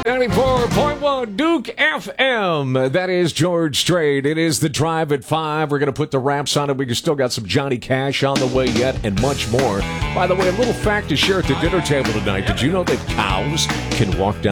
94.1 Duke FM. That is George Strait. It is the Drive at 5. We're going to put the wraps on it. We still got some Johnny Cash on the way yet and much more. By the way, a little fact to share at the dinner table tonight. Did you know that cows can walk down